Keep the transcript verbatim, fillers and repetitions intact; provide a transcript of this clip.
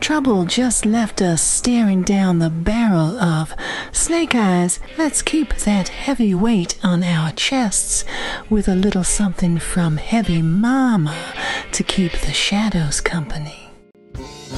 trouble just left us staring down the barrel of Snake Eyes. Let's keep that heavy weight on our chests with a little something from Heavy Mama to keep the shadows company.